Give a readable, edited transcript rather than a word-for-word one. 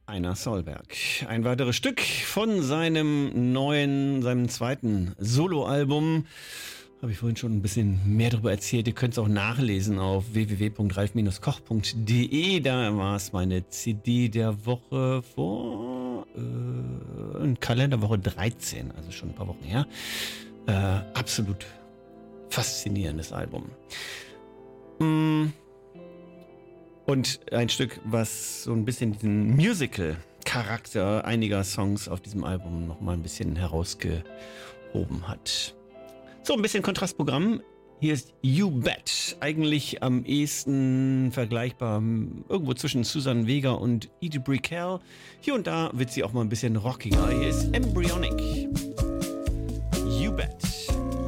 Rainer Solberg. Ein weiteres Stück von seinem zweiten Soloalbum. Habe ich vorhin schon ein bisschen mehr darüber erzählt. Ihr könnt es auch nachlesen auf www.ralf-koch.de. Da war es meine CD der Woche vor Kalenderwoche 13, also schon ein paar Wochen her. Absolut faszinierendes Album. Und ein Stück, was so ein bisschen diesen Musical-Charakter einiger Songs auf diesem Album nochmal ein bisschen herausgehoben hat. So, ein bisschen Kontrastprogramm. Hier ist You Bet. Eigentlich am ehesten vergleichbar irgendwo zwischen Susan Vega und Edie Brickell. Hier und da wird sie auch mal ein bisschen rockiger. Hier ist Embryonic.